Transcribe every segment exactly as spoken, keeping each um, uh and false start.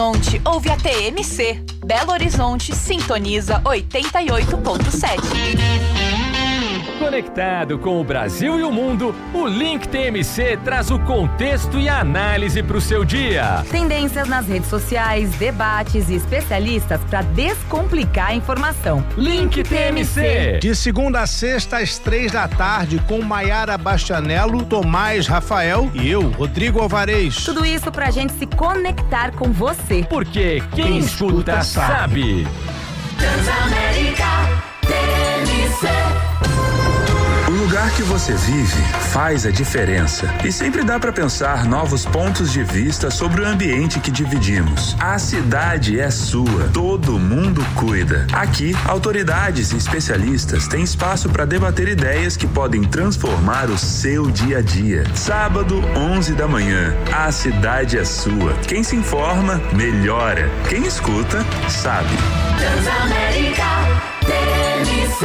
Horizonte ouve a T M C. Belo Horizonte sintoniza oitenta e oito ponto sete. Conectado com o Brasil e o mundo, o Link T M C traz o contexto e a análise para o seu dia. Tendências nas redes sociais, debates e especialistas para descomplicar a informação. Link T M C. De segunda a sexta, às três da tarde, com Maiara Bastianello, Tomás Rafael e eu, Rodrigo Alvarez. Tudo isso pra gente se conectar com você. Porque quem, quem escuta, escuta sabe. Transamérica T M C. O lugar que você vive faz a diferença e sempre dá para pensar novos pontos de vista sobre o ambiente que dividimos. A cidade é sua, todo mundo cuida. Aqui, autoridades e especialistas têm espaço para debater ideias que podem transformar o seu dia a dia. Sábado, onze da manhã, a cidade é sua. Quem se informa, melhora. Quem escuta, sabe. Transamérica T M C.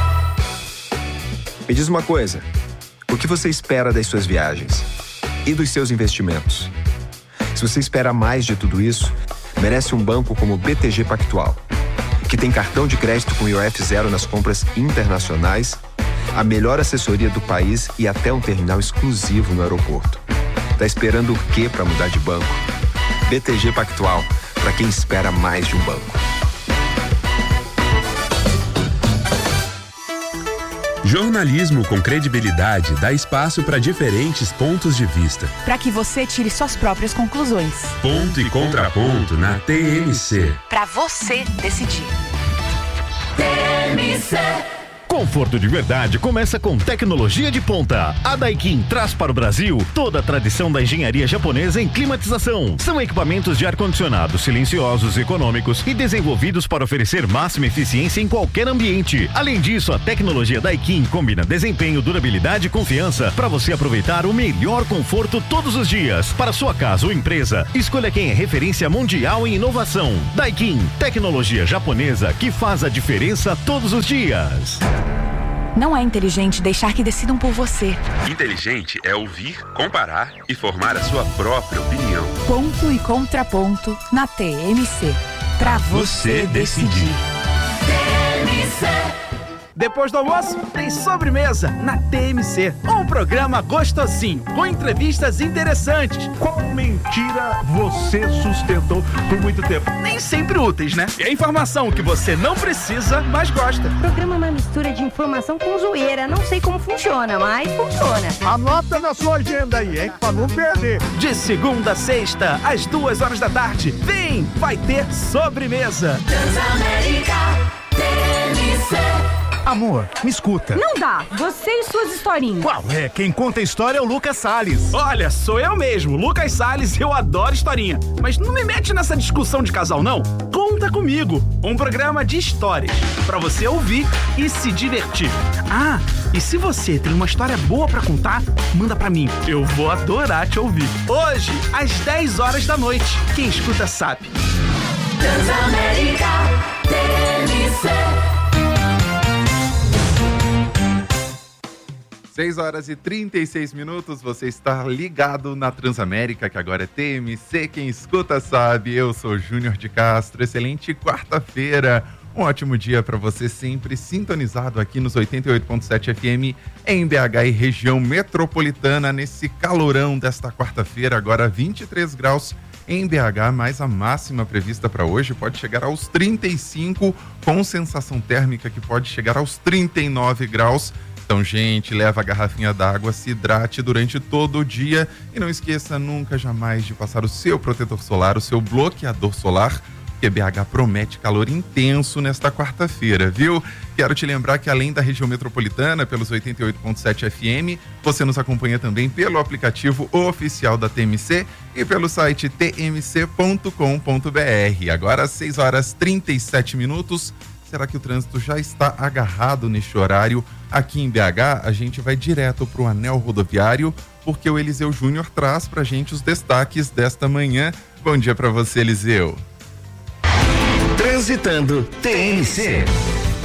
Me diz uma coisa, o que você espera das suas viagens e dos seus investimentos? Se você espera mais de tudo isso, merece um banco como o B T G Pactual, que tem cartão de crédito com I O F zero nas compras internacionais, a melhor assessoria do país e até um terminal exclusivo no aeroporto. Tá esperando o quê para mudar de banco? B T G Pactual, para quem espera mais de um banco. Jornalismo com credibilidade dá espaço para diferentes pontos de vista. Para que você tire suas próprias conclusões. Ponto e contraponto na T M C. Para você decidir. T M C. Conforto de verdade começa com tecnologia de ponta. A Daikin traz para o Brasil toda a tradição da engenharia japonesa em climatização. São equipamentos de ar-condicionado silenciosos, econômicos e desenvolvidos para oferecer máxima eficiência em qualquer ambiente. Além disso, a tecnologia Daikin combina desempenho, durabilidade e confiança para você aproveitar o melhor conforto todos os dias. Para sua casa ou empresa, escolha quem é referência mundial em inovação. Daikin, tecnologia japonesa que faz a diferença todos os dias. Não é inteligente deixar que decidam por você. Inteligente é ouvir, comparar e formar a sua própria opinião. Ponto e contraponto na T M C. Pra você, você decidir. T M C. Depois do almoço, tem sobremesa na T M C. Um programa gostosinho, com entrevistas interessantes. Qual mentira você sustentou por muito tempo? Nem sempre úteis, né? E a informação que você não precisa, mas gosta. O programa é uma mistura de informação com zoeira. Não sei como funciona, mas funciona. Anota na sua agenda aí, hein? Pra não perder. De segunda a sexta, às duas horas da tarde. Vem, vai ter sobremesa. Transamérica T M C. Amor, me escuta. Não dá. Você e suas historinhas. Qual é? Quem conta a história é o Lucas Salles. Olha, sou eu mesmo, Lucas Salles. Eu adoro historinha. Mas não me mete nessa discussão de casal, não. Conta comigo. Um programa de histórias pra você ouvir e se divertir. Ah, e se você tem uma história boa pra contar, manda pra mim. Eu vou adorar te ouvir. Hoje, às dez horas da noite. Quem escuta sabe. Transamérica T M C. seis horas e trinta e seis minutos, você está ligado na Transamérica, que agora é T M C, quem escuta sabe, eu sou Júnior de Castro, excelente quarta-feira, um ótimo dia para você, sempre sintonizado aqui nos oitenta e oito ponto sete F M em B H e região metropolitana, nesse calorão desta quarta-feira, agora vinte e três graus em B H, mas a máxima prevista para hoje pode chegar aos trinta e cinco, com sensação térmica que pode chegar aos trinta e nove graus. Então, gente, leva a garrafinha d'água, se hidrate durante todo o dia e não esqueça nunca, jamais de passar o seu protetor solar, o seu bloqueador solar, porque B H promete calor intenso nesta quarta-feira, viu? Quero te lembrar que além da região metropolitana, pelos oitenta e oito ponto sete F M, você nos acompanha também pelo aplicativo oficial da T M C e pelo site t m c ponto com ponto b r. Agora, às seis horas e trinta e sete minutos. Será que o trânsito já está agarrado neste horário? Aqui em B H, a gente vai direto para o anel rodoviário, porque o Eliseu Júnior traz para a gente os destaques desta manhã. Bom dia para você, Eliseu. Transitando T M C.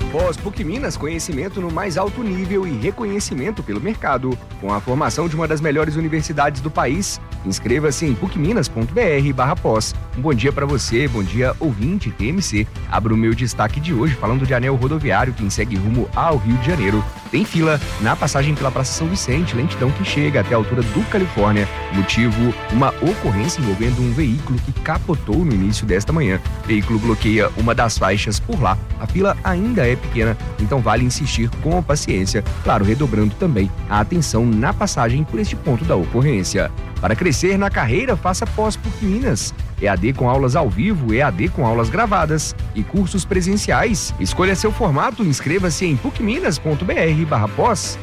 Pós PUC Minas, conhecimento no mais alto nível e reconhecimento pelo mercado, com a formação de uma das melhores universidades do país. Inscreva-se em pucminas.br barra pós. Um bom dia para você, bom dia ouvinte T M C. Abro o meu destaque de hoje falando de anel rodoviário que segue rumo ao Rio de Janeiro. Tem fila na passagem pela Praça São Vicente, lentidão que chega até a altura do Califórnia. Motivo, uma ocorrência envolvendo um veículo que capotou no início desta manhã. O veículo bloqueia uma das faixas por lá. A fila ainda é pequena, então vale insistir com paciência, claro, redobrando também a atenção na passagem por este ponto da ocorrência. Para crescer na carreira, faça pós-PUC Minas. E A D com aulas ao vivo, E A D com aulas gravadas e cursos presenciais. Escolha seu formato, inscreva-se em pucminas.br barra pós.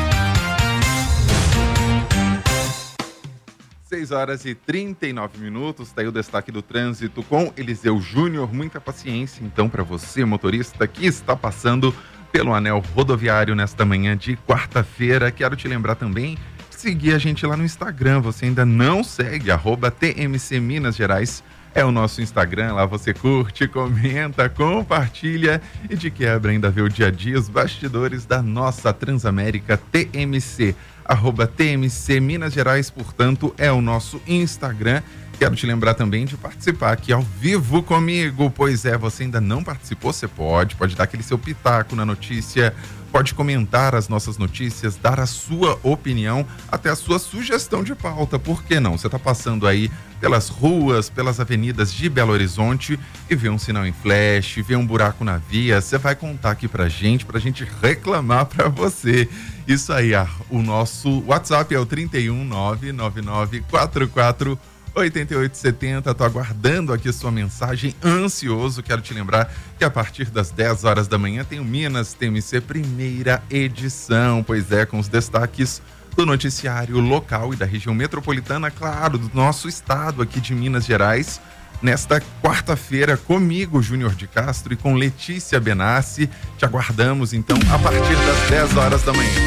seis horas e trinta e nove minutos, tá aí o destaque do trânsito com Eliseu Júnior. Muita paciência, então, para você, motorista, que está passando pelo anel rodoviário nesta manhã de quarta-feira. Quero te lembrar também de seguir a gente lá no Instagram. Você ainda não segue, arroba T M C Minas Gerais. É o nosso Instagram, lá você curte, comenta, compartilha e de quebra ainda vê o dia a dia, os bastidores da nossa Transamérica T M C. Arroba T M C Minas Gerais, portanto, é o nosso Instagram. Quero te lembrar também de participar aqui ao vivo comigo. Pois é, você ainda não participou? Você pode, pode dar aquele seu pitaco na notícia, pode comentar as nossas notícias, dar a sua opinião, até a sua sugestão de pauta. Por que não? Você está passando aí pelas ruas, pelas avenidas de Belo Horizonte e vê um sinal em flash, vê um buraco na via, você vai contar aqui pra gente, pra gente reclamar pra você. Isso aí, ah, o nosso WhatsApp é o trinta e um, nove nove nove quatro quatro oito oito sete zero. Tô aguardando aqui sua mensagem, ansioso. Quero te lembrar que a partir das dez horas da manhã tem o Minas T M C primeira edição, pois é, com os destaques do noticiário local e da região metropolitana, claro, do nosso estado aqui de Minas Gerais. Nesta quarta-feira, comigo, Júnior de Castro, e com Letícia Benassi. Te aguardamos, então, a partir das dez horas da manhã.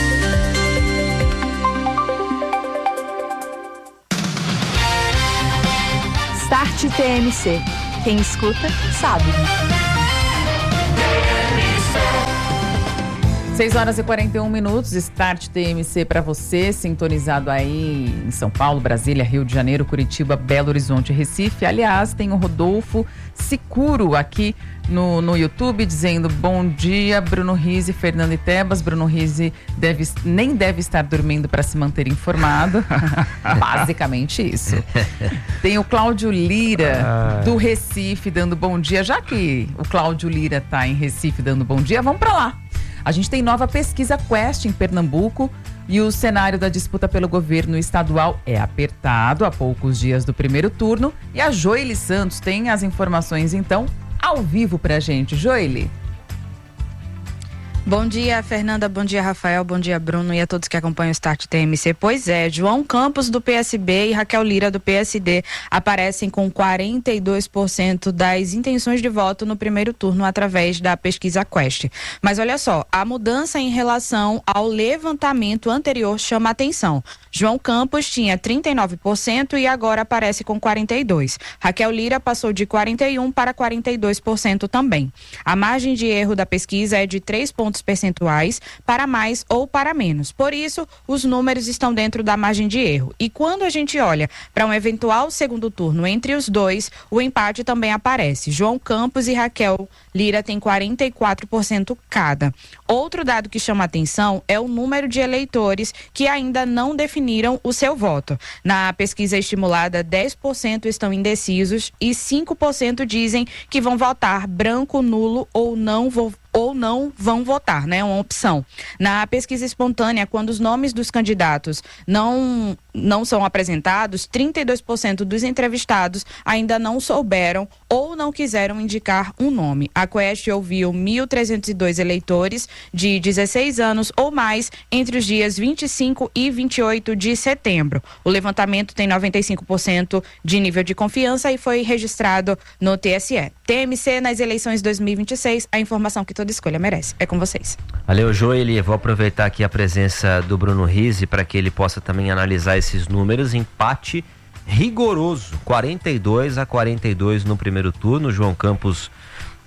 Start T M C. Quem escuta, sabe. seis horas e quarenta e um minutos, Start T M C para você, sintonizado aí em São Paulo, Brasília, Rio de Janeiro, Curitiba, Belo Horizonte, Recife. Aliás, tem o Rodolfo Sicuro aqui no, no YouTube dizendo bom dia, Bruno Rizzi, Fernando e Tebas. Bruno Rizzi deve, nem deve estar dormindo para se manter informado. Basicamente isso. Tem o Cláudio Lira do Recife dando bom dia. Já que o Cláudio Lira está em Recife dando bom dia, vamos para lá. A gente tem nova pesquisa Quest em Pernambuco e o cenário da disputa pelo governo estadual é apertado há poucos dias do primeiro turno. E a Joile Santos tem as informações, então, ao vivo pra gente. Joile. Bom dia, Fernanda, bom dia, Rafael, bom dia, Bruno e a todos que acompanham o Start T M C. Pois é, João Campos do P S B e Raquel Lira do P S D aparecem com quarenta e dois por cento das intenções de voto no primeiro turno através da pesquisa Quest. Mas olha só, a mudança em relação ao levantamento anterior chama a atenção. João Campos tinha trinta e nove por cento e agora aparece com quarenta e dois por cento. Raquel Lira passou de quarenta e um por cento para quarenta e dois por cento também. A margem de erro da pesquisa é de três pontos percentuais para mais ou para menos. Por isso, os números estão dentro da margem de erro. E quando a gente olha para um eventual segundo turno entre os dois, o empate também aparece. João Campos e Raquel Lira têm quarenta e quatro por cento cada. Outro dado que chama atenção é o número de eleitores que ainda não definiram o seu voto. Na pesquisa estimulada, dez por cento estão indecisos e cinco por cento dizem que vão votar branco, nulo ou não vão ou não vão votar, né? Uma opção. Na pesquisa espontânea, quando os nomes dos candidatos não, não são apresentados, trinta e dois por cento dos entrevistados ainda não souberam ou não quiseram indicar um nome. A Quest ouviu mil trezentos e dois eleitores de dezesseis anos ou mais entre os dias vinte e cinco e vinte e oito de setembro. O levantamento tem noventa e cinco por cento de nível de confiança e foi registrado no T S E. T M C nas eleições dois mil e vinte e seis, a informação que toda escolha merece. É com vocês. Valeu, Joeli. Vou aproveitar aqui a presença do Bruno Rizzi para que ele possa também analisar esses números. Empate rigoroso, quarenta e dois a quarenta e dois no primeiro turno. João Campos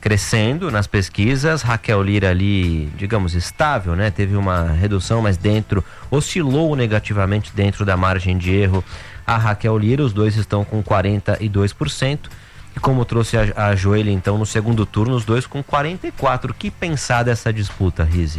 crescendo nas pesquisas, Raquel Lira ali, digamos, estável, né? Teve uma redução, mas dentro, oscilou negativamente dentro da margem de erro a Raquel Lira, os dois estão com quarenta e dois por cento. E como trouxe a, a Joelle, então, no segundo turno, os dois com quarenta e quatro por cento. O que pensar dessa disputa, Rizzi?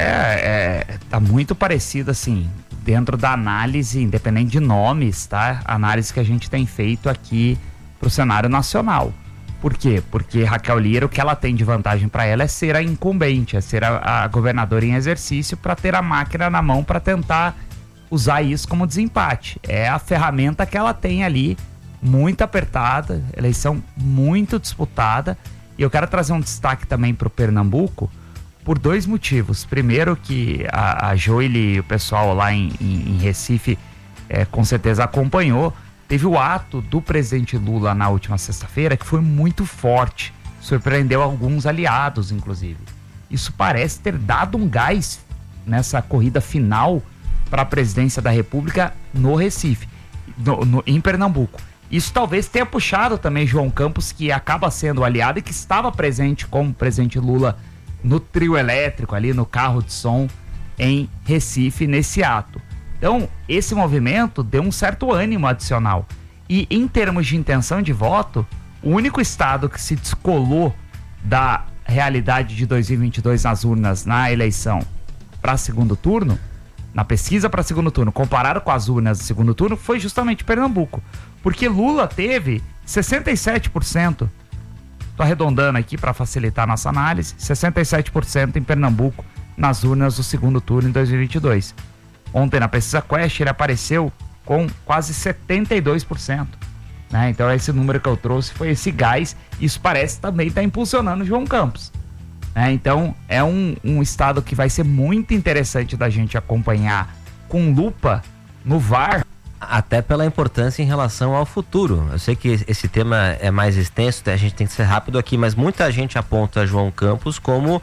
É, é, tá muito parecido, assim, dentro da análise, independente de nomes, tá? A análise que a gente tem feito aqui pro cenário nacional. Por quê? Porque Raquel Lira, o que ela tem de vantagem para ela é ser a incumbente, é ser a, a governadora em exercício, para ter a máquina na mão para tentar usar isso como desempate. É a ferramenta que ela tem ali, muito apertada, eleição muito disputada. E eu quero trazer um destaque também para o Pernambuco por dois motivos. Primeiro, que a, a Joelle e o pessoal lá em, em, em Recife é, com certeza acompanhou. Teve o ato do presidente Lula na última sexta-feira que foi muito forte, surpreendeu alguns aliados, inclusive. Isso parece ter dado um gás nessa corrida final para a presidência da República no Recife, no, no, em Pernambuco. Isso talvez tenha puxado também João Campos, que acaba sendo aliado e que estava presente com o presidente Lula no trio elétrico ali, no carro de som em Recife, nesse ato. Então, esse movimento deu um certo ânimo adicional. E em termos de intenção de voto, o único estado que se descolou da realidade de dois mil e vinte e dois nas urnas, na eleição para segundo turno, na pesquisa para segundo turno, comparado com as urnas do segundo turno, foi justamente Pernambuco. Porque Lula teve sessenta e sete por cento, tô arredondando aqui para facilitar a nossa análise, sessenta e sete por cento em Pernambuco nas urnas do segundo turno em dois mil e vinte e dois. Ontem na pesquisa Quest ele apareceu com quase setenta e dois por cento. Né? Então esse número que eu trouxe foi esse gás. Isso parece também estar tá impulsionando o João Campos. Né? Então é um, um estado que vai ser muito interessante da gente acompanhar com lupa no V A R. Até pela importância em relação ao futuro. Eu sei que esse tema é mais extenso, a gente tem que ser rápido aqui, mas muita gente aponta João Campos como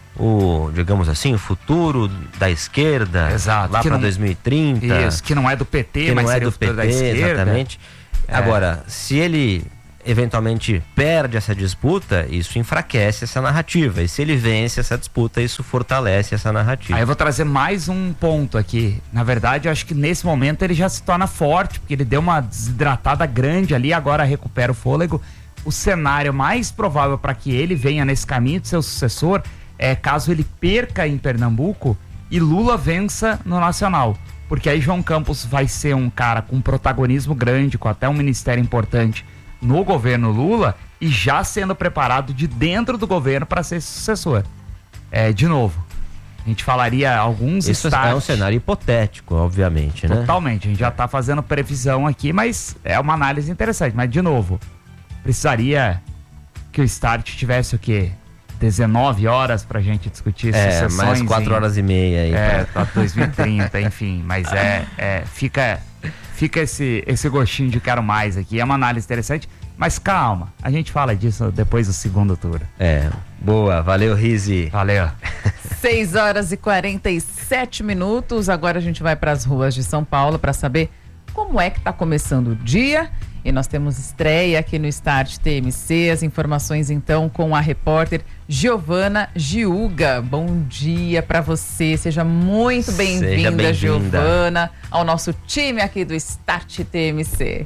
o, digamos assim, o futuro da esquerda. Exato, lá para dois mil e trinta. Isso, que não é do P T, que mas não é seria do o futuro P T, da esquerda. Exatamente. É. Agora, se ele eventualmente perde essa disputa, isso enfraquece essa narrativa. E se ele vence essa disputa, isso fortalece essa narrativa. Aí eu vou trazer mais um ponto aqui. Na verdade, eu acho que nesse momento ele já se torna forte, porque ele deu uma desidratada grande ali, agora recupera o fôlego. O cenário mais provável para que ele venha nesse caminho de seu sucessor é caso ele perca em Pernambuco e Lula vença no Nacional. Porque aí João Campos vai ser um cara com protagonismo grande, com até um ministério importante no governo Lula e já sendo preparado de dentro do governo para ser sucessor. É, de novo, a gente falaria alguns Isso start... é um cenário hipotético, obviamente, né? Totalmente, a gente já está fazendo previsão aqui, mas é uma análise interessante. Mas, de novo, precisaria que o start tivesse o quê? dezenove horas pra gente discutir é, sucessões. mais quatro horas e meia aí. É, pra dois mil e trinta, enfim. Mas é, é fica, fica esse, esse gostinho de quero mais aqui. É uma análise interessante, mas calma, a gente fala disso depois do segundo turno. É, boa, valeu, Rizzi. Valeu. seis horas e quarenta e sete minutos. Agora a gente vai para as ruas de São Paulo para saber como é que tá começando o dia. E nós temos estreia aqui no Start T M C. As informações então com a repórter Giovana Giuga. Bom dia para você, seja muito bem-vinda, bem Giovana, ao nosso time aqui do Start T M C.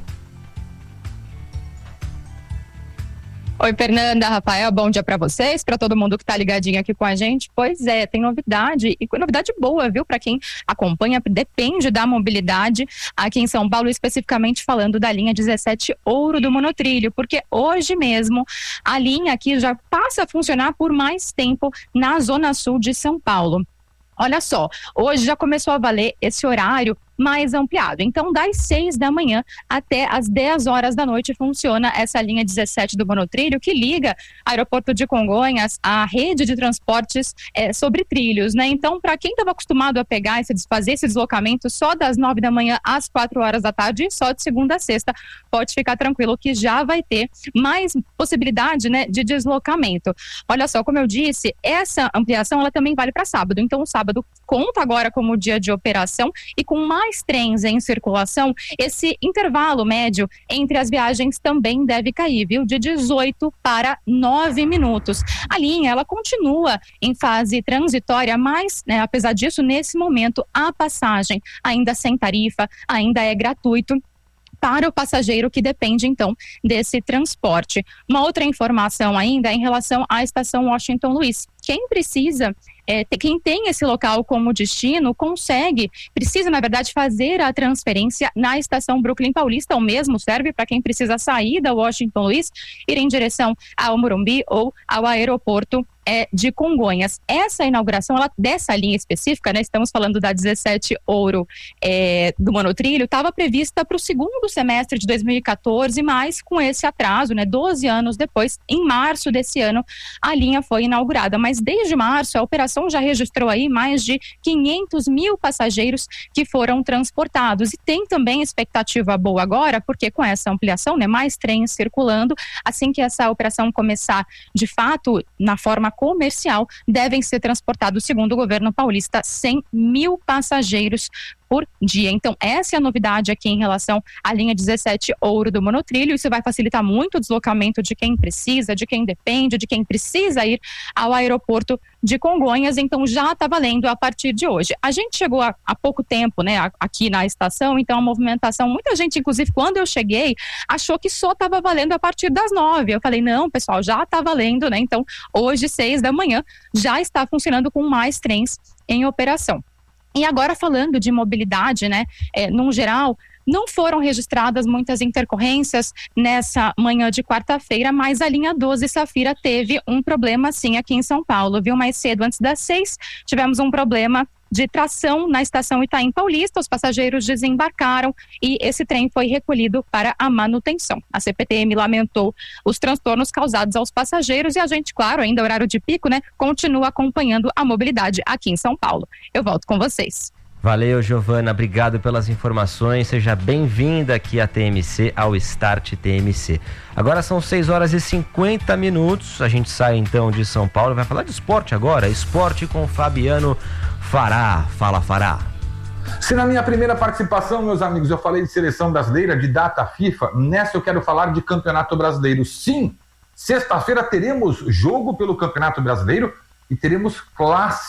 Oi, Fernanda, Rafael, bom dia para vocês, para todo mundo que tá ligadinho aqui com a gente. Pois é, tem novidade, e novidade boa, viu? Para quem acompanha, depende da mobilidade aqui em São Paulo, especificamente falando da linha dezessete Ouro do Monotrilho, porque hoje mesmo a linha aqui já passa a funcionar por mais tempo na zona sul de São Paulo. Olha só, hoje já começou a valer esse horário mais ampliado. Então, das seis da manhã até as dez horas da noite funciona essa linha dezessete do Monotrilho, que liga Aeroporto de Congonhas à rede de transportes é, sobre trilhos, né? Então, para quem estava acostumado a pegar esse, fazer esse deslocamento só das nove da manhã às quatro horas da tarde, só de segunda a sexta, pode ficar tranquilo que já vai ter mais possibilidade, né, de deslocamento. Olha só, como eu disse, essa ampliação ela também vale para sábado. Então, o sábado conta agora como dia de operação e com mais mais trens em circulação, esse intervalo médio entre as viagens também deve cair, viu? De dezoito para nove minutos. A linha, ela continua em fase transitória, mas, né, apesar disso, nesse momento, a passagem ainda sem tarifa, ainda é gratuito para o passageiro que depende, então, desse transporte. Uma outra informação ainda em relação à estação Washington Luiz. Quem precisa, é, quem tem esse local como destino, consegue, precisa, na verdade, fazer a transferência na estação Brooklyn Paulista. O mesmo serve para quem precisa sair da Washington Luiz, ir em direção ao Morumbi ou ao aeroporto é, de Congonhas. Essa inauguração, ela, dessa linha específica, né, estamos falando da dezessete Ouro é, do Monotrilho, estava prevista para o segundo semestre de dois mil e quatorze, mas com esse atraso, né, doze anos depois, em março desse ano, a linha foi inaugurada. Mas desde março, a operação já registrou aí mais de quinhentos mil passageiros que foram transportados. E tem também expectativa boa agora, porque com essa ampliação, né, mais trens circulando, assim que essa operação começar de fato, na forma comercial, devem ser transportados, segundo o governo paulista, cem mil passageiros por dia. Então, essa é a novidade aqui em relação à linha dezessete Ouro do Monotrilho. Isso vai facilitar muito o deslocamento de quem precisa, de quem depende, de quem precisa ir ao aeroporto de Congonhas. Então, já está valendo a partir de hoje. A gente chegou há, há pouco tempo, né, aqui na estação, então a movimentação, muita gente, inclusive, quando eu cheguei, achou que só estava valendo a partir das nove. Eu falei, não, pessoal, já está valendo, né? Então, hoje, seis da manhã, já está funcionando com mais trens em operação. E agora falando de mobilidade, né, é, num geral, não foram registradas muitas intercorrências nessa manhã de quarta-feira, mas a linha doze Safira teve um problema sim aqui em São Paulo, viu? Mais cedo, antes das seis, tivemos um problema de tração na estação Itaim Paulista. Os passageiros desembarcaram e esse trem foi recolhido para a manutenção. A C P T M lamentou os transtornos causados aos passageiros e a gente, claro, ainda horário de pico, né, continua acompanhando a mobilidade aqui em São Paulo. Eu volto com vocês. Valeu, Giovana, obrigado pelas informações, seja bem-vinda aqui à T M C, ao Start T M C. Agora são seis horas e cinquenta minutos, a gente sai então de São Paulo, vai falar de esporte agora, esporte com Fabiano Fará. Fala, Fará. Se na minha primeira participação, meus amigos, eu falei de seleção brasileira, de data FIFA, nessa eu quero falar de Campeonato Brasileiro. Sim, sexta-feira teremos jogo pelo Campeonato Brasileiro e teremos classe